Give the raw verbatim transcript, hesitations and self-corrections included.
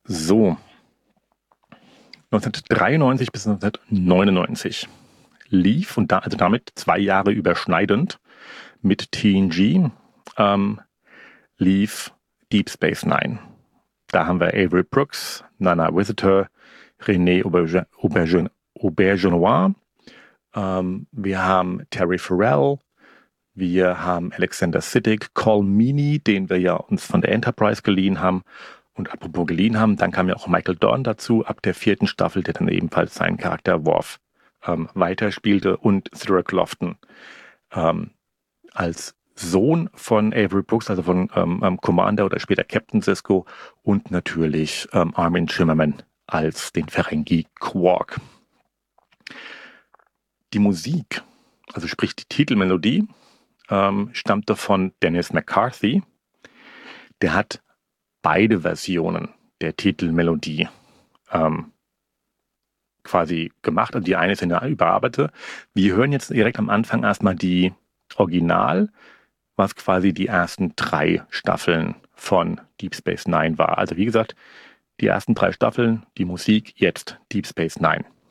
So, neunzehnhundertdreiundneunzig bis neunzehnhundertneunundneunzig lief, und da, also damit zwei Jahre überschneidend mit T N G, ähm, lief Deep Space Nine. Da haben wir Avery Brooks, Nana Visitor, René Auberge- Auberge- Auberjonois, ähm, wir haben Terry Farrell, wir haben Alexander Siddig, Col Meany, den wir ja uns von der Enterprise geliehen haben. Und apropos geliehen haben, dann kam ja auch Michael Dorn dazu, ab der vierten Staffel, der dann ebenfalls seinen Charakter Worf ähm, weiterspielte, und Thurgood Lofton ähm, als Sohn von Avery Brooks, also von ähm, Commander oder später Captain Sisko, und natürlich ähm, Armin Shimmerman als den Ferengi Quark. Die Musik, also sprich die Titelmelodie, ähm, stammte von Dennis McCarthy. Der hat beide Versionen der Titelmelodie ähm, quasi gemacht. Also die eine ist eine überarbeitete. Wir hören jetzt direkt am Anfang erstmal die Original, was quasi die ersten drei Staffeln von Deep Space Nine war. Also wie gesagt, die ersten drei Staffeln, die Musik, jetzt Deep Space Nine.